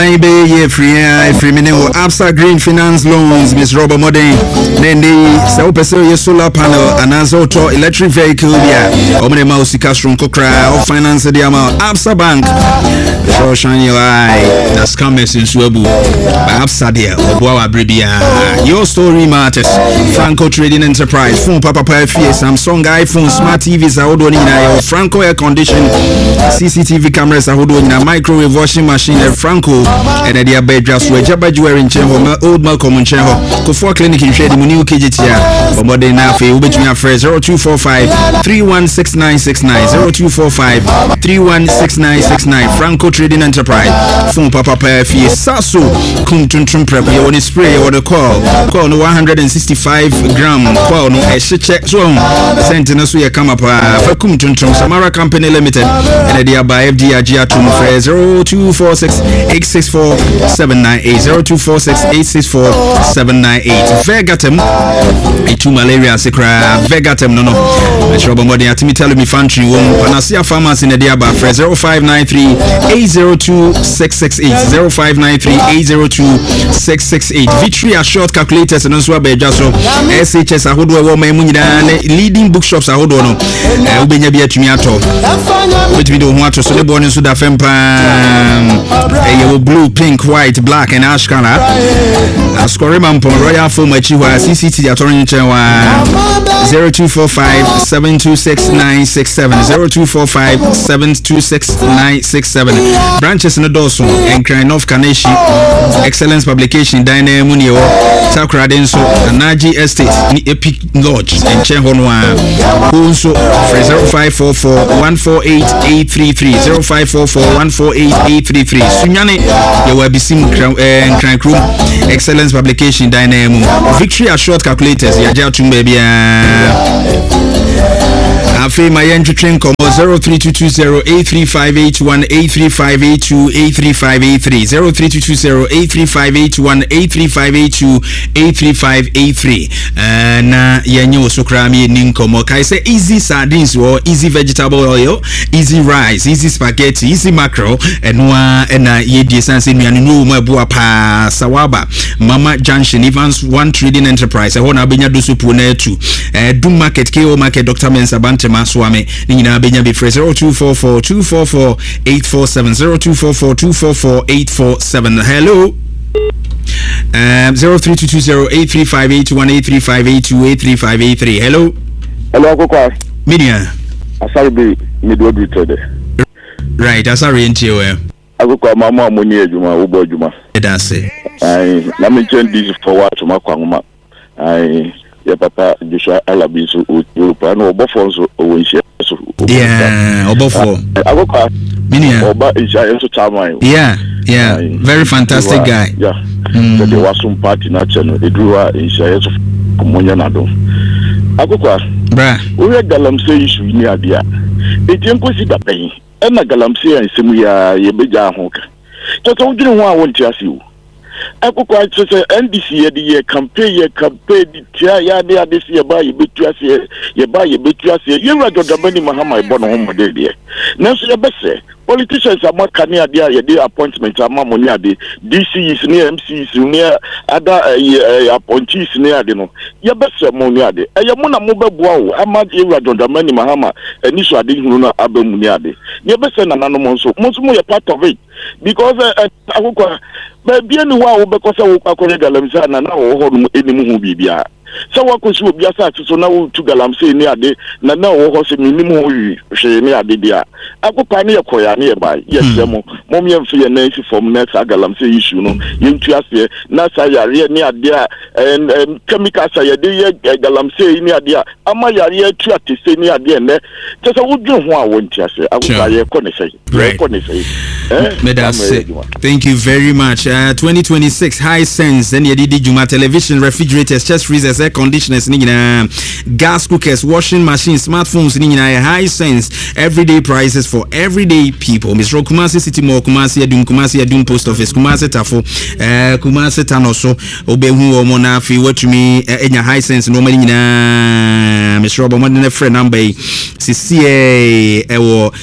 Baby, free minute Absa Green Finance Loans, Miss Robert Modern. Then the Sao solar panel and as auto electric vehicle. Yeah, Omre Mouse Castron Kokra or finance the amount Absa Bank. So shine your eye. That's coming in Swabu. Absa dear, Oboa Bribia. Your story matters. Franco Trading Enterprise, Phone Papa Pafia, Samsung iPhone, Smart TVs, Ahodonina, Franco Air Condition, CCTV cameras, Ahodonina, microwave washing machine, Franco. And at the bedras were Jabaju in Chenho, Old Malcolm in Chenho, Kofo Clinic in Shady Munu KGTR, for more than enough, between our friends 0245 316969 0245 316969 Franco Trading Enterprise, Phone Papa Pafi, Sasso, Kuntum Prep, you want to spray or the call no 165 gram, call no a check zone, Sentinels we come up for Kuntum Samara Company Limited, and at the by FDRG 0246 864-798 Vegatem itu malaria sekra Vegatem no Shobo Modi atimi tell me fantry won Panacea Pharmacy in the Diaba 0593-802-668 0593-802-668 Victory Assured Calculators and also beja so SHS ahodo wo ma mu nyina leading bookshops ahodo no ubenya bia tumi ato betimi do ho ato so le bo so da fempa blue, pink, white, black, and ash color. Scoreman Royal Foam Chihuahua CCT Attorney 0245-726-967 0245-726-967 branches in the Dawson and North Kaneshi Excellence Publication Dine Munio Takra Denso Naji Estate Epic Lodge and Chehonwa also 0544-148-833 0544-148-833 Sunyane Yawa Bisim Crank Room Excellence Publication Dynamo Victory Assured Calculators Yaja Tumbaby Afi my entry train come 0322083581 83582 83583 0322083581 83582 83583 na yanyo sokrami ninkomo kai say easy sardines or easy vegetable oil easy rice easy spaghetti easy mackerel enwa na yedi sanse nuanu no mu abua pa sawaba Mama Junction Evans One Trading Enterprise ehona benya do supu na etu Doom Market KO Market Dr. Mensa Bantema Swame nyina benya be 0244 847 0244 847 hello 0322083581 hello Kokwa Minia Asari midwood trade right Asari ntio Kokwa mama amoni ejuma ubo ejuma that's it na me change this forward to makwanguma ya papa Joshua Alabiso Europa no obofonso owonhia so yeah obofo Kokwa Minia oba isha so time yeah very fantastic guy yeah so there was some party na channel edruwa isha so komonya na do Kokwa bra we galamse issue ni adia ejenkosi da pen na galamse ansemu ya yebeja ahoka to wudwene ho a wonti ase o Kokwa so NDC ye campaign tia ya de adesi ye ba yebetu ase yewra Jodabani Mahama ebono ho model de nanso ye bese politicians are not coming at their appointments among money at the DCs near MCs near other appointees near the no. Your best money at the Ayamuna Mobile, Amad Ira Jodamani Mahama, and Nisha Dinguna Abemuniade. Your best and anonymous, most more part of it. Because baby, anyone because I will call Galamzana now or any Mubibia. So what could you be a so now to Galamse near the Nana or Hose Minimu near the dia. I could pioneer Koya nearby. Yes, Mommy and Fia Nancy from next Galamse issue, no, you just Nasa near there and chemical say Galamse near there. Amaya tried to say near there. Just I would do what I want to say. I would buy a connoisseur. Thank you very much. 2026 High Sense, then you did Juma television, refrigerators, chest freezers, air conditioners ni nyina, gas cookers, washing machines, smartphones ni nyina, high sense everyday prices for everyday people. Mr. Kumasi City Mall, Kumasi Adum Post Office, Kumasi Tafo, Kumasi Tanoso, obehu omo na afi watumi enya high sense no mani nyina. Mr. Robo Modern friend number CCA ewo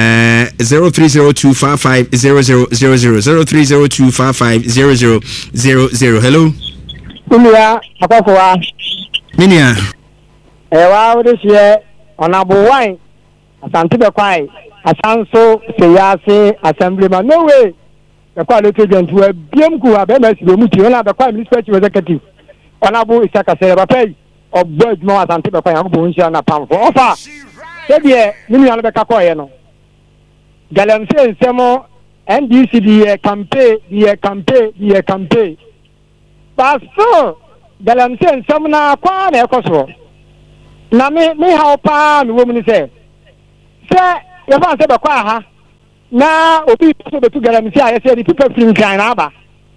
0302550000 hello Minia akwafoa Minia wa odehie onabo wine asante be kwai asanso seyase assemblyman no way the quality agent we biemku abemasi be muti ona be kwai minister chief executive onabo isaka sere bapai obed mo asante be kwai akbo nsia na pamfo ofa sebie minia no be kakoye no galamse nsemo NDC the campaign Pastor galamse nsemo na kwa na ekoso na me how pa me woman say you want to be kwa ha na obi so betu galamse aye say the people feeling kind aba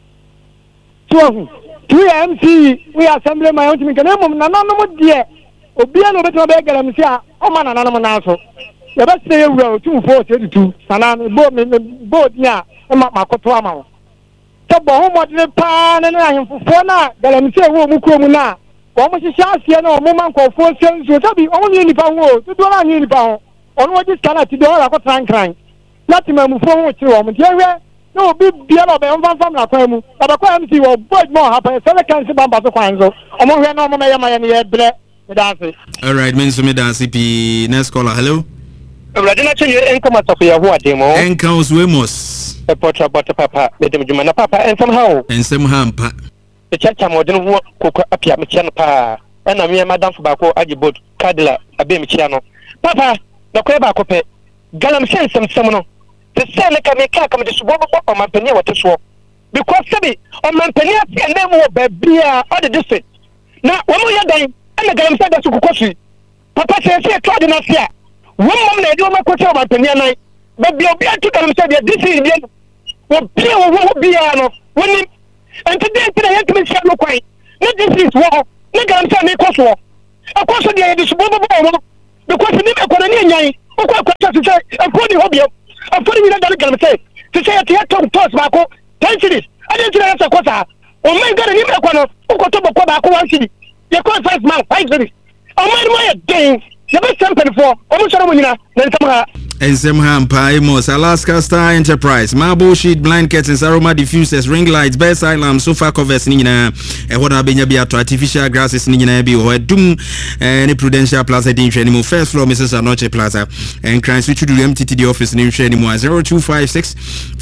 so MC we assembly my own me kana mum na no mo die obi na betu be galamse a o ma na no na so ya ba say you 2422 sana bo dia ma koto ama to bo ho modle pa na ahemfofo na galamse wo mu krom na wo mo hihya asie na wo man kofo senso tabi wo ni nipa ho to do na ni nipa ho ono wodi skana ti do la ko trankran na ti mamufo ho chi wo mo tie hwe no obi bia no be mfam na kwa mu abakwa MC wo board mo ha pa se kan se bamba so kwan zo omo hwe na omo me yama ye ne ye bre me dance all right men so me dance pi next caller hello Radina chenye enka matafu ya huwa demo enka oswemos potra bota papa medem juma na papa ensem hampa chacha modin huwa koko apia mechiano pa na me madam bako agibot kadla abe mechiano papa na kwa bako pe galam sensem no te sele ka me ka kam de subo bo mampani wateso because sabi o mampani afi na mu babia all the district na wo mo yadan na galam sa da su kokofi papa se to na sia one mom na do makoto mampani nan babia obi atu galam sa de this is bien wo pia wo bia no woni enti de enti na yakme sia no kwai na this is wo na galam sa ne koso akoso de de subo bo because ni me kona ni nyan o kwa se akoni hobia afori mi na dal galam sa se say ati atom toss bako 10 cities ade enti na sa kosa o man gare ni me kona o ko to bako bako 1 city ye ko 5 man 5 cities o man mo ye den ye be champion for o mo soro mo nyina na ensem hampa Amos Alaska Star Enterprise marble sheet blind curtains aroma diffusers ring lights best alarm sofa covers ni nyina ho na benya bia to artificial grasses ni nyina bi ho dum ni Prudential Plaza din hwe ni mo first floor Mrs. Anoche Plaza and crime switch to MTTD office ni hwe ni mo 0256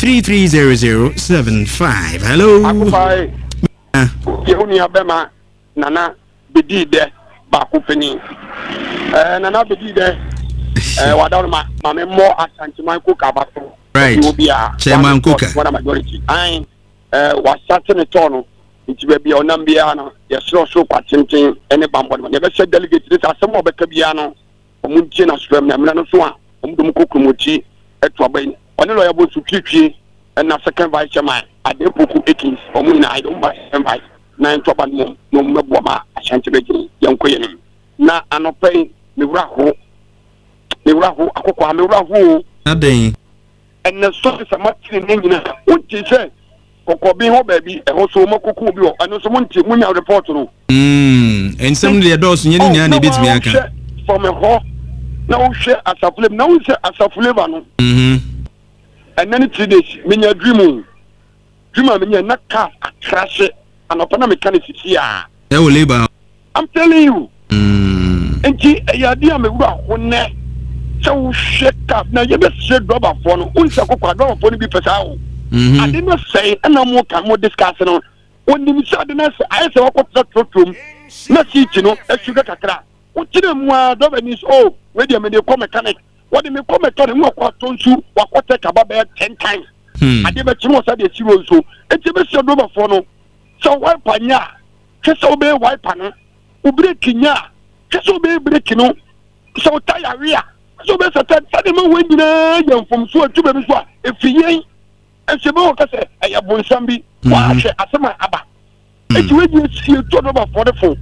330075 hello akufai yehuni abema nana bedide ba kupeni nana bedide wadaw ma me mo asantiman ko kabato right chairman kuka one majority ai wa sate ne tono nti ba bia onam bia no yesro so kwatenten ene bambo ne be se delegate this asem obeka bia no omuntie na swem na mena no so a omdum kokromoti eto aban one lawyer bo su twitwie na second vice chairman adepoku ekins omuna I don't buy second vice na nto ba no mebo ma asante beji yankoye ni na anopai me wura ho akoko amewuraho aden enne so se matini ne nyina unti se kokobi ho baabi e ho so makoko bi ho eno so munti munya report no ensem le dos nyeni nya na betimi aka for me ho na wo hwe asafulem na wo se asafuleva no enne ni 3 days menya dream menya na ka akrashe anopa na mechanic sia e wo labor I'm telling you enti ya dia mewuraho ne so shake up na you be straight rubber for no unsa kokwa rubber for no bi pesa o I didn't say na mo kan mo discuss no oni mi sa de na say I say wakota trotrom na si chi no e sugar kakra o kire mu a rubber ni oh we dey me dey come mechanic what dey me come mechanic mo kwa tonsu wakota kaba be 10 times ade be chi mo sa dey zero so e ti be straight rubber for no so wiper nya kese obe wiper no o break nya kese obe break no so tire rear so be satan sade ma we nyina yamfom so atuba bi so a efiyen enchebe o kase aya bonsambi wa hwe asema aba eti we ji sie to do ba for the phone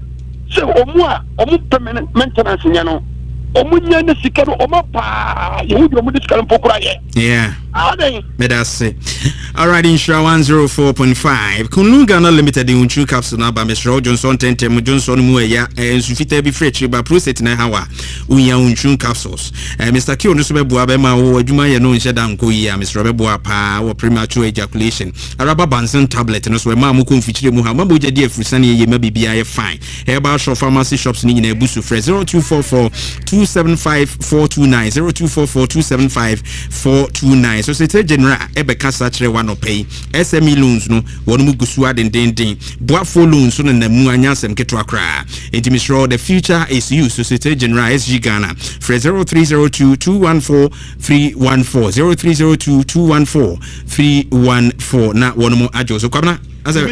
se omu permanent maintenance nya no omunya ne sika no pa yehudi omu de sika no pokura ye yeah aden medase alright insure 104.5 Kunlugana Limited in Unchu capsule na ba Mr. Johnson Tentem Johnson mu ya ensufita bi frechi ba prostate na hawa unya Unchu capsules Mr. Kio no so be bua be ma wo adwuma ye no nhye dan ko yi Mr. be bua pa wo premature ejaculation araba bansen tablet no so ma mu ko mfichire mu ha ma boje de afrisane ye ma bibia ye fine Herbal Shop Pharmacy Shops ni nyina ebusu fre 0244 275 429 0244 275 429 so say general ebeka sachre one pay SME loans no wonu mu gusu adendenden boafo loans no na mu anyasem keto akra enti misro the future is you so say general SG Ghana for 0302 214 314 0302 214 314 na wonu mu ajo so kwabna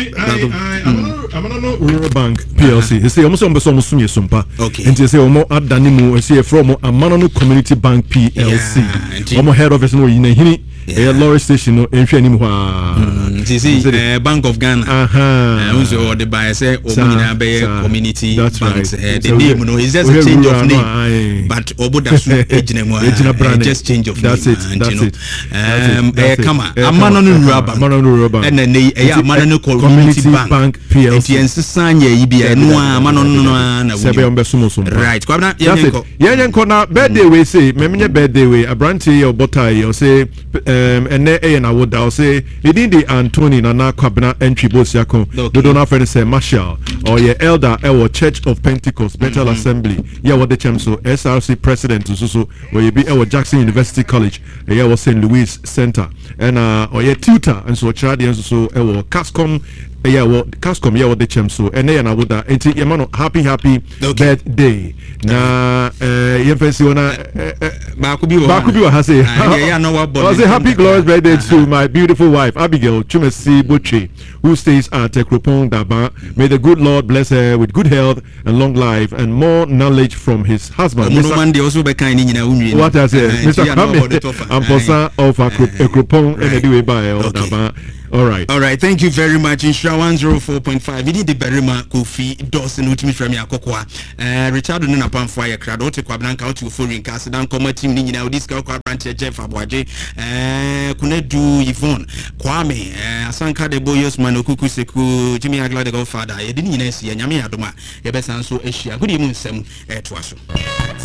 I'm not Rural Bank PLC. They say almost sunye sumpa. Okay. And they say almost adani mu. Say from Amanono Community Bank PLC. Almost head office no yine hini. Lorry station no entry ni mu ha. Bank of Ghana. Also the buy say omina be community banks. The name no is just a change of name. But oboda su ejina mu. Just change of name. That's it. Come on. Amanono Bank. And then Amanono Community Bank PLC. Sanya ibia no Amanono na Sebe ombe sumo sumpa. Right. Kwabna yenko na birthday we say memnya birthday we abranti or botai or say ene na woda or say the Anthony Nana Kwabna entry bosiako do na friend say Marshall or your elder our Church of Pentecost Bethel Assembly what the chamso SRC president so where you be our Jackson University College was St. Louis Center and or your tutor and so Chadian so our Cascom Cascom what the chamso and na woda enti yemano happy birthday na yefesi ona bakubi wa hase happy glorious birthday to my beautiful wife Abigail Chumesi Buchi who stays at Ekropong Daba. May the good Lord bless her with good health and long life and more knowledge from his husband what I say Mr. Kwame Amposa of Ekropong and Ediwe Bae Daba. All right, thank you very much. Insure 104.5 we need the Berima Kofi Dawson ultimate from Yakokwa Richard Nuna Pamfire crowd or Kwablanka to foreign cast down comma team Nina this branch Jeff Abwaje Kunedu Yvonne Kwame Asanka de Boyos Manokuku Seku Jimmy Agla the Godfather Yedini Nesi and Yami Adoma Yebesanso Asia good evening Sem Twaso.